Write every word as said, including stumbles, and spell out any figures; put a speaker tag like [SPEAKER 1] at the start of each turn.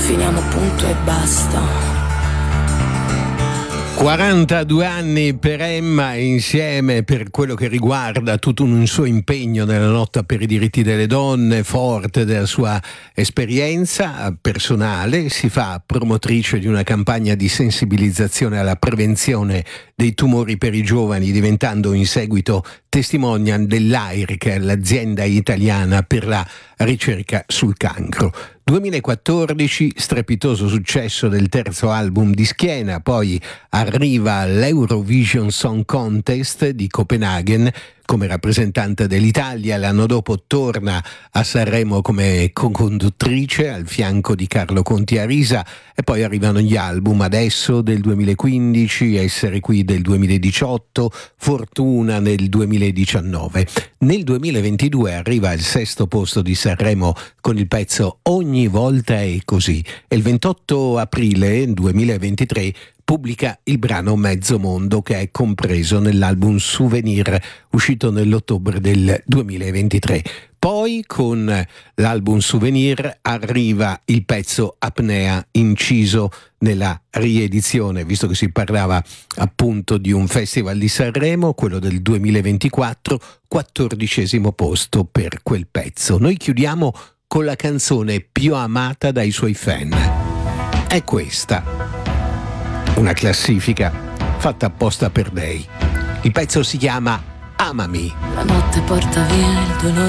[SPEAKER 1] finiamo punto e basta.
[SPEAKER 2] quarantadue anni per Emma, insieme per quello che riguarda tutto un suo impegno nella lotta per i diritti delle donne, forte della sua esperienza personale. Si fa promotrice di una campagna di sensibilizzazione alla prevenzione dei tumori per i giovani, diventando in seguito testimonial dell'A I R, che è l'azienda italiana per la ricerca sul cancro. duemilaquattordici, strepitoso successo del terzo album di Schiena, poi arriva l'Eurovision Song Contest di Copenaghen come rappresentante dell'Italia. L'anno dopo torna a Sanremo come co-conduttrice al fianco di Carlo Conti Arisa, e poi arrivano gli album Adesso del duemilaquindici, Essere qui del duemiladiciotto, Fortuna nel duemiladiciannove. Nel duemilaventidue arriva al sesto posto di Sanremo con il pezzo Ogni volta è così, e il ventotto aprile duemilaventitré pubblica il brano Mezzo Mondo, che è compreso nell'album Souvenir uscito nell'ottobre del duemilaventitré. Poi con l'album Souvenir arriva il pezzo Apnea, inciso nella riedizione, visto che si parlava appunto di un festival di Sanremo, quello del duemilaventiquattro, quattordicesimo posto per quel pezzo. Noi chiudiamo con la canzone più amata dai suoi fan. È questa, una classifica fatta apposta per lei. Il pezzo si chiama Amami.
[SPEAKER 1] La notte porta via il dolore